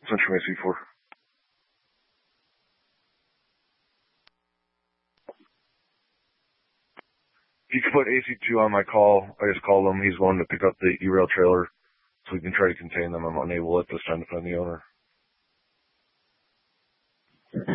Central May C4. If you could put AC2 on my call, I just called him. He's willing to pick up the E-Rail trailer so we can try to contain them. I'm unable at this time to find the owner.